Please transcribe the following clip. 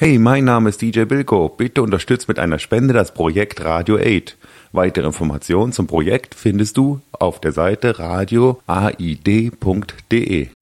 Hey, mein Name ist DJ Bilko. Bitte unterstützt mit einer Spende das Projekt Radio 8. Weitere Informationen zum Projekt findest du auf der Seite radioaid.de.